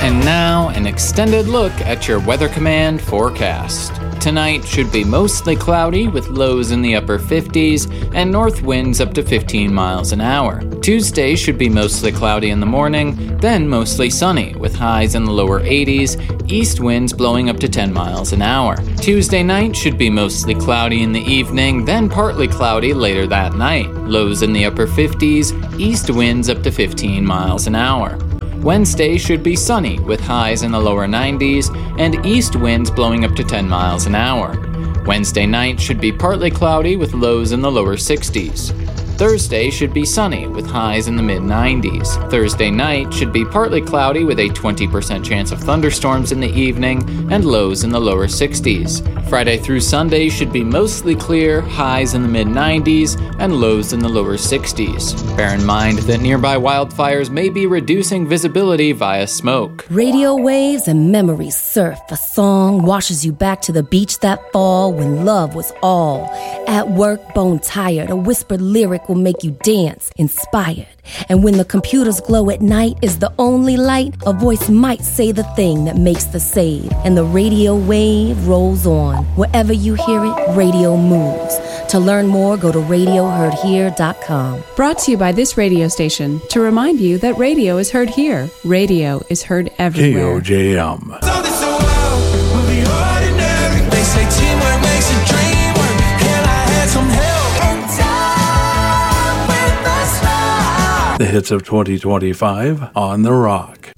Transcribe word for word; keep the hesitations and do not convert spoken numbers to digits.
And now, an extended look at your Weather Command forecast. Tonight should be mostly cloudy with lows in the upper fifties and north winds up to fifteen miles an hour. Tuesday should be mostly cloudy in the morning, then mostly sunny with highs in the lower eighties, east winds blowing up to ten miles an hour. Tuesday night should be mostly cloudy in the evening, then partly cloudy later that night. Lows in the upper fifties, east winds up to fifteen miles an hour. Wednesday should be sunny with highs in the lower nineties and east winds blowing up to ten miles an hour. Wednesday night should be partly cloudy with lows in the lower sixties. Thursday should be sunny with highs in the mid nineties. Thursday night should be partly cloudy with a twenty percent chance of thunderstorms in the evening and lows in the lower sixties. Friday through Sunday should be mostly clear, highs in the mid nineties and lows in the lower sixties. Bear in mind that nearby wildfires may be reducing visibility via smoke. Radio waves and memories surf. A song washes you back to the beach that fall when love was all. At work, bone tired, a whispered lyric will make you dance, inspired. And when the computers glow at night is the only light, a voice might say the thing that makes the save. And the radio wave rolls on. Wherever you hear it, radio moves. To learn more, go to radio heard here dot com. Brought to you by this radio station to remind you that radio is heard here. Radio is heard everywhere. K O J M. The hits of twenty twenty-five on The Rock.